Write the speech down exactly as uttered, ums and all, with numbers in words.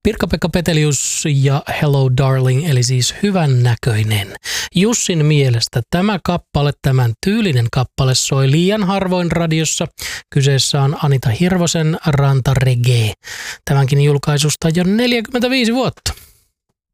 Pirkka-Pekka Petelius ja Hello Darling, eli siis hyvän näköinen. Jussin mielestä tämä kappale, tämän tyylinen kappale soi liian harvoin radiossa. Kyseessä on Anita Hirvosen Rantareggae. Tämänkin julkaisusta jo neljäkymmentäviisi vuotta.